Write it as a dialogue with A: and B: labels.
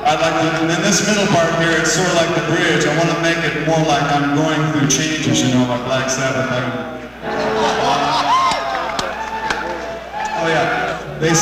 A: I'd like to, and then this middle part here, it's sort of like the bridge. I want to make it more like I'm going through changes, you know, like Black Sabbath.